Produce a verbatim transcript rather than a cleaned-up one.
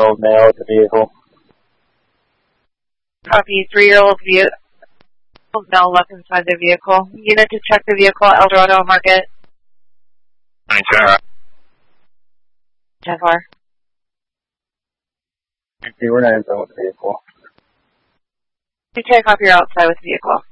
three-year-old male with the vehicle. Copy. Three-year-old vehicle male left inside the vehicle. Unit to check the vehicle at El Dorado Market. nine ten. ten four. Okay, we're not inside with the vehicle. You take off your outside with the vehicle.